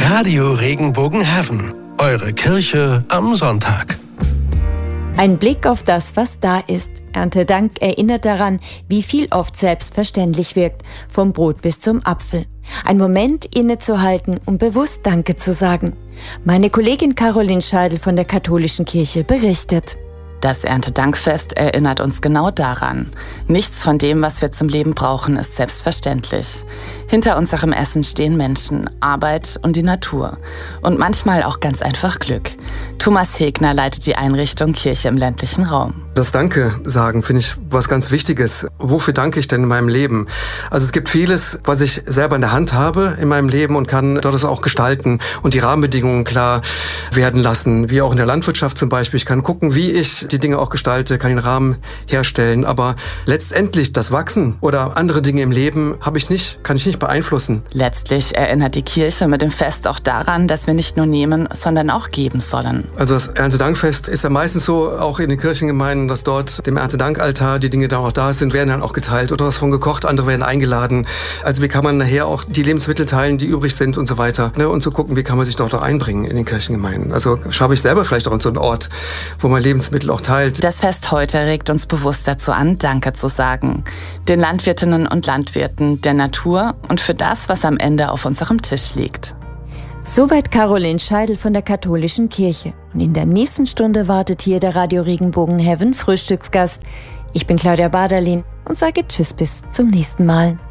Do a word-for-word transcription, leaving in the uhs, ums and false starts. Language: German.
Radio Regenbogen Heaven, eure Kirche am Sonntag. Ein Blick auf das, was da ist. Erntedank erinnert daran, wie viel oft selbstverständlich wirkt, vom Brot bis zum Apfel. Ein Moment innezuhalten, um bewusst Danke zu sagen. Meine Kollegin Caroline Scheidel von der Katholischen Kirche berichtet. Das Erntedankfest erinnert uns genau daran. Nichts von dem, was wir zum Leben brauchen, ist selbstverständlich. Hinter unserem Essen stehen Menschen, Arbeit und die Natur. Und manchmal auch ganz einfach Glück. Thomas Hegner leitet die Einrichtung Kirche im ländlichen Raum. Das Danke sagen finde ich was ganz Wichtiges. Wofür danke ich denn in meinem Leben? Also es gibt vieles, was ich selber in der Hand habe in meinem Leben und kann dort das auch gestalten und die Rahmenbedingungen klar werden lassen. Wie auch in der Landwirtschaft zum Beispiel. Ich kann gucken, wie ich die Dinge auch gestalte, kann den Rahmen herstellen. Aber letztendlich das Wachsen oder andere Dinge im Leben habe ich nicht, kann ich nicht beeinflussen. Letztlich erinnert die Kirche mit dem Fest auch daran, dass wir nicht nur nehmen, sondern auch geben sollen. Also das Erntedankfest ist ja meistens so, auch in den Kirchengemeinden, dass dort dem Erntedankaltar die Dinge, die auch da sind, werden dann auch geteilt oder was von gekocht, andere werden eingeladen. Also wie kann man nachher auch die Lebensmittel teilen, die übrig sind und so weiter. Ne? Und zu gucken, wie kann man sich dort auch einbringen in den Kirchengemeinden. Also schaffe ich selber vielleicht auch so einen Ort, wo man Lebensmittel auch teilt. Das Fest heute regt uns bewusst dazu an, Danke zu sagen. Den Landwirtinnen und Landwirten, der Natur und für das, was am Ende auf unserem Tisch liegt. Soweit Caroline Scheidel von der Katholischen Kirche. Und in der nächsten Stunde wartet hier der Radio Regenbogen Heaven Frühstücksgast. Ich bin Claudia Baderlin und sage Tschüss bis zum nächsten Mal.